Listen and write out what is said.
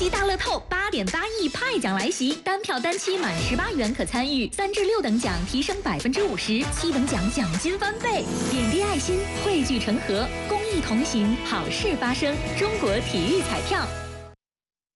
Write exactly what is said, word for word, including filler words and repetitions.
级大乐透八点八亿派奖来袭，单票单期满十八元可参与，三至六等奖提升百分之五十，七等奖奖金翻倍。点滴爱心，汇聚成河，公益同行，好事发生。中国体育彩票。